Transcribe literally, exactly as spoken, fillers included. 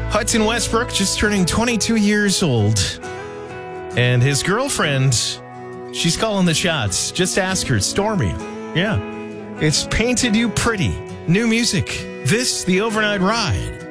Hudson Westbrook just turning twenty-two years old. And his girlfriend, she's calling the shots. Just ask her, Stormy. Yeah. It's Painted You Pretty. New music. This, the Overnight Ride.